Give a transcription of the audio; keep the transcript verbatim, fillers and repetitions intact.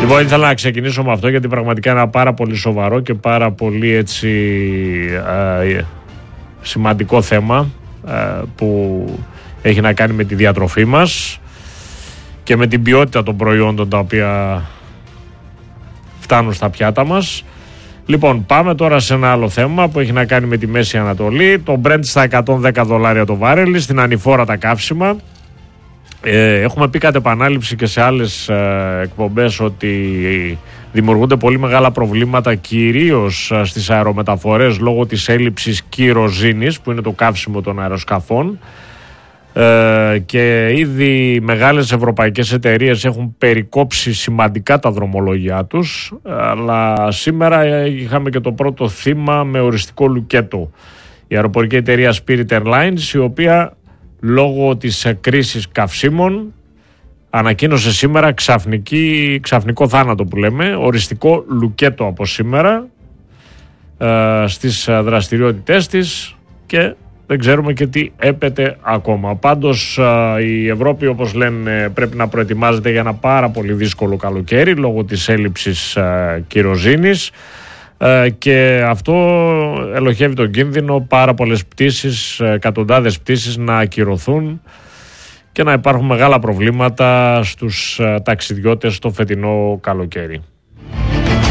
Λοιπόν, ήθελα να ξεκινήσω με αυτό γιατί πραγματικά είναι ένα πάρα πολύ σοβαρό και πάρα πολύ έτσι ε, σημαντικό θέμα ε, που έχει να κάνει με τη διατροφή μας και με την ποιότητα των προϊόντων τα οποία φτάνουν στα πιάτα μας. Λοιπόν, πάμε τώρα σε ένα άλλο θέμα που έχει να κάνει με τη Μέση Ανατολή. Το Brent στα εκατόν δέκα δολάρια το βάρελι, στην ανηφόρα τα καύσιμα. Ε, έχουμε πει κατ' επανάληψη και σε άλλες ε, εκπομπές ότι δημιουργούνται πολύ μεγάλα προβλήματα κυρίως ε, στις αερομεταφορές λόγω της έλλειψης κυροζήνης, που είναι το καύσιμο των αεροσκαφών. Ε, και ήδη μεγάλες ευρωπαϊκές εταιρείες έχουν περικόψει σημαντικά τα δρομολόγια τους, αλλά σήμερα είχαμε και το πρώτο θύμα με οριστικό λουκέτο, η αεροπορική εταιρεία Spirit Airlines, η οποία λόγω της κρίσης καυσίμων ανακοίνωσε σήμερα ξαφνική, ξαφνικό θάνατο που λέμε, οριστικό λουκέτο από σήμερα ε, στις δραστηριότητές της και δεν ξέρουμε και τι έπεται ακόμα. Πάντως η Ευρώπη, όπως λένε, πρέπει να προετοιμάζεται για ένα πάρα πολύ δύσκολο καλοκαίρι λόγω της έλλειψης κυροζήνης και αυτό ελοχεύει τον κίνδυνο πάρα πολλές πτήσεις, εκατοντάδες πτήσεις να ακυρωθούν και να υπάρχουν μεγάλα προβλήματα στους ταξιδιώτες το φετινό καλοκαίρι.